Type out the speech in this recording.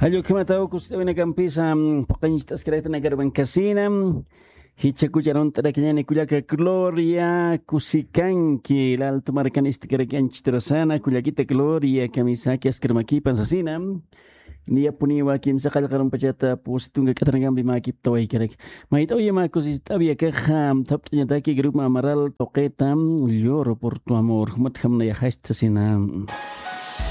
Hallo kamatao kustabina kampisa paqanchitas karaytana garban kasina hichakucharon tarakñani kullaka Gloria kusikanki la alto marcan istikarakanchi terasana kullakita Gloria kamisaki askarmaki pansasina ni yapuniwa kimsa qalqaron pachata postunga katrangambi makip tawai karak maita oye makusis tabia kaja taptñataki grupo amaral toqueta lloro por tu amor humat hamna ya hastasina